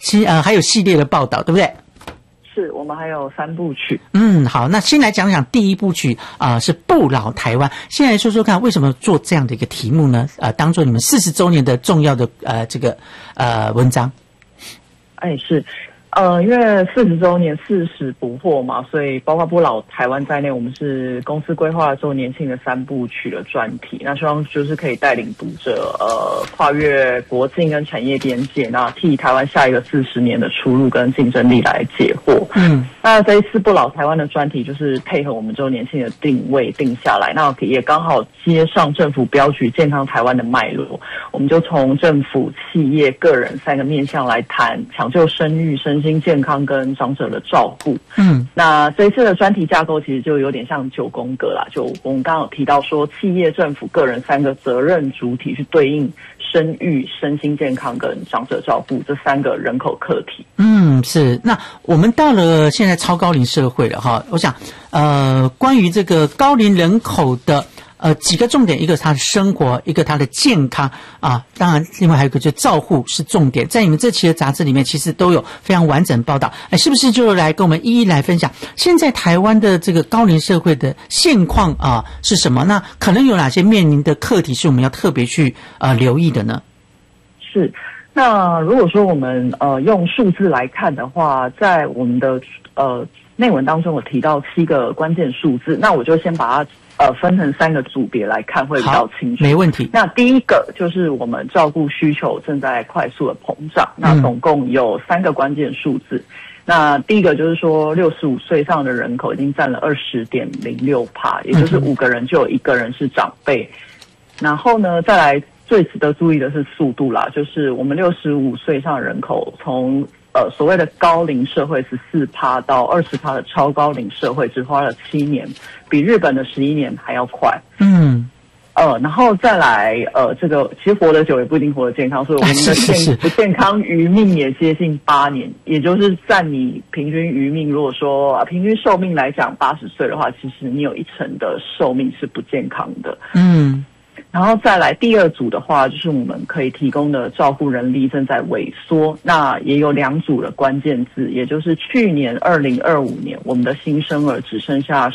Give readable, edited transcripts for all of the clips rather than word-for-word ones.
还有系列的报道，对不对？ 是，我们还有3部曲。 好，那先来讲讲第一部曲是不老台湾。先来说说看，为什么做这样的一个题目呢？当做你们40周年的重要的这个文章。 是。因为40周年40不惑嘛，所以包括不老台湾在内，我们是公司规划做年庆的3部曲的专题。那希望就是可以带领读者跨越国境跟产业边界，那替台湾下一个40年的出路跟竞争力来解惑。那这一次不老台湾的专题就是配合我们周年庆的定位定下来，那也刚好接上政府标举健康台湾的脉络，我们就从政府、企业、个人3个面向来谈抢救生育、身心健康跟长者的照顾。那这一次的专题架构其实就有点像9宫格啦，就我们刚刚有提到说，企业、政府、个人3个责任主体去对应生育、身心健康跟长者照顾这3个人口课题。 是。那我们到了现在超高龄社会了哈，我想关于这个高龄人口的几个重点，一个是他的生活，一个他的健康当然另外还有一个就是照护是重点，在你们这期的杂志里面其实都有非常完整报道。是不是就来跟我们一一来分享现在台湾的这个高龄社会的现况是什么？那可能有哪些面临的课题是我们要特别去留意的呢？ 是。那如果说我们用数字来看的话，在我们的内文当中有提到7个关键数字，那我就先把它分成3个组别来看会比较清楚。 没问题。 那第一个就是我们照顾需求正在快速的膨胀，那总共有3个关键数字。那第一个就是说65岁以上的人口已经占了20.06%，也就是5个人就有1个人是长辈。然后呢，再来最值得注意的是速度啦，就是我们65岁以上的人口从所谓的高龄社会14%到20%的超高龄社会只花了7年，比日本的11年还要快。然后再来这个其实活得久也不一定活得健康，所以我们的不健康余命也接近8年，也就是占你平均余命，如果说平均寿命来讲80岁的话，其实你有1成的寿命是不健康的。然后再来第2组的话，就是我们可以提供的照顾人力正在萎缩，那也有2组的关键字，也就是去年2025年我们的新生儿只剩下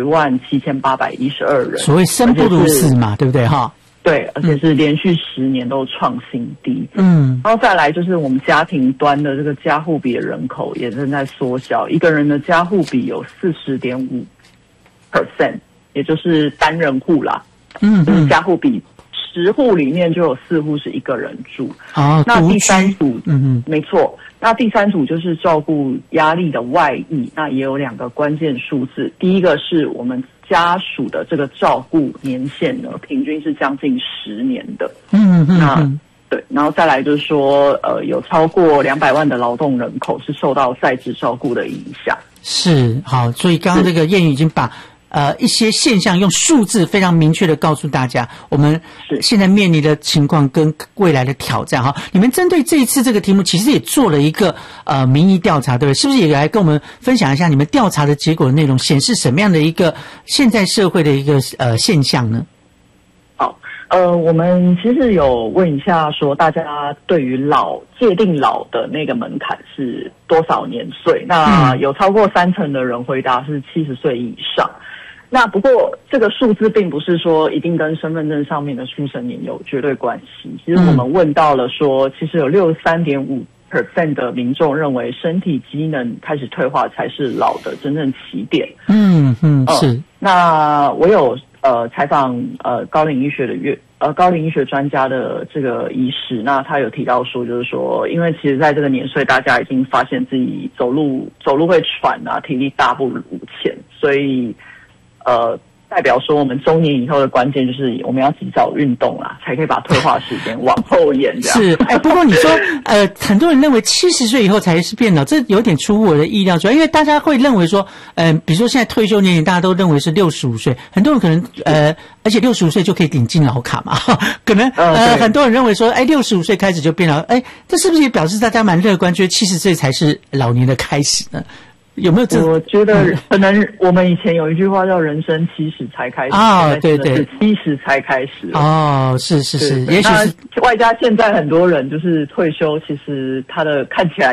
107812人， 所谓生不如死嘛，对不对哈？ 对，而且是连续10年都创新低。然后再来就是我们家庭端的这个家户比的人口也正在缩小，一个人的家户比有40.5%，也就是单人户啦。就是家户比10户里面就有4户是1个人住。那第3组，没错。那第3组就是照顾压力的外溢，那也有2个关键数字。第一个是我们家属的这个照顾年限呢，平均是将近10年的。那对，然后再来就是说，有超过200万的劳动人口是受到在职照顾的影响。 是，好，所以刚刚这个谚语已经把一些现象用数字非常明确的告诉大家，我们现在面临的情况跟未来的挑战哈。你们针对这一次这个题目，其实也做了一个民意调查，对不对？是不是也来跟我们分享一下你们调查的结果的内容，显示什么样的一个现在社会的一个现象呢？ 好，我们其实有问一下说，大家对于界定老的那个门槛是多少年岁？那有超过30%的人回答是70岁以上。那不过这个数字并不是说一定跟身份证上面的出生年有绝对关系。其实我们问到了说，其实有63.5% 的民众认为身体机能开始退化才是老的真正起点。是。那我有采访高龄医学专家的这个医师，那他有提到说，就是说，因为其实在这个年岁，大家已经发现自己走路会喘啊，体力大不如前，所以代表说我们中年以后的关键就是我们要及早运动啦，才可以把退化时间往后延。这样是，不过你说很多人认为70岁以后才是变老，这有点出乎我的意料，主要因为大家会认为说，比如说现在退休年龄大家都认为是65岁，很多人可能而且65岁就可以领敬老卡嘛，可能很多人认为说，65岁开始就变老，这是不是也表示大家蛮乐观，觉得70岁才是老年的开始呢？有没有这？我觉得可能我们以前有一句话叫"人生70才开始"， 对对 ，70才开始。 是，也许是外加现在很多人就是退休，其实他的看起来